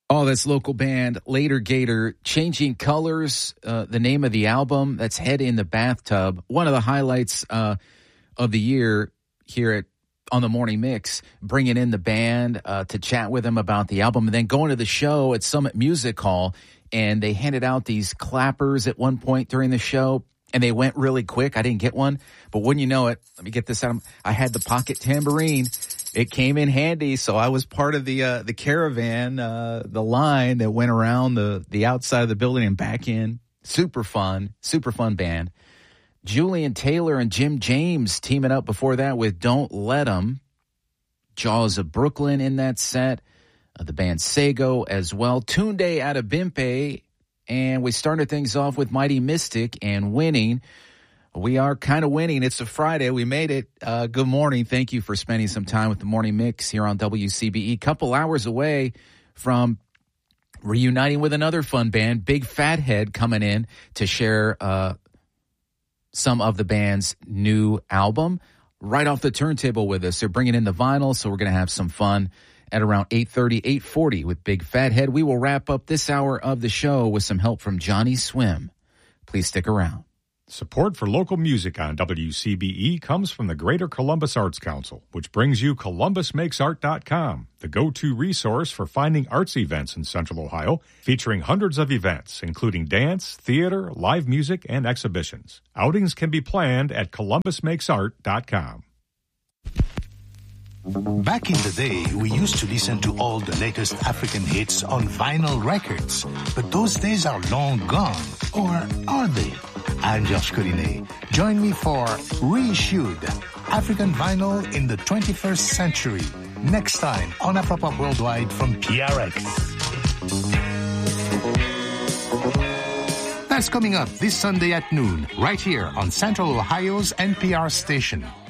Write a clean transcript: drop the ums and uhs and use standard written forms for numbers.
Oh, that's local band Later Gator, Changing Colors, the name of the album. That's Head in the Bathtub. One of the highlights of the year here on the Morning Mix, bringing in the band to chat with them about the album, and then going to the show at Summit Music Hall, and they handed out these clappers at one point during the show, and they went really quick. I didn't get one, but wouldn't you know it, let me get this out. I had the pocket tambourine. It came in handy, so I was part of the caravan, the line that went around the outside of the building and back in. Super fun band. Julian Taylor and Jim James teaming up before that with Don't Let 'Em. Jaws of Brooklyn in that set. The band Sego as well. Tunde out of Bimpe. And we started things off with Mighty Mystic and Winning. We are kind of winning. It's a Friday. We made it. Good morning. Thank you for spending some time with the Morning Mix here on WCBE. Couple hours away from reuniting with another fun band, Big Fathead, coming in to share some of the band's new album right off the turntable with us. They're bringing in the vinyl, so we're going to have some fun at around 8:30, 8:40 with Big Fathead. We will wrap up this hour of the show with some help from Johnny Swim. Please stick around. Support for local music on WCBE comes from the Greater Columbus Arts Council, which brings you ColumbusMakesArt.com, the go-to resource for finding arts events in Central Ohio, featuring hundreds of events, including dance, theater, live music, and exhibitions. Outings can be planned at ColumbusMakesArt.com. Back in the day, we used to listen to all the latest African hits on vinyl records. But those days are long gone. Or are they? I'm Josh Colinet. Join me for Reissued, African Vinyl in the 21st Century. Next time on Afropop Worldwide from PRX. That's coming up this Sunday at noon, right here on Central Ohio's NPR station.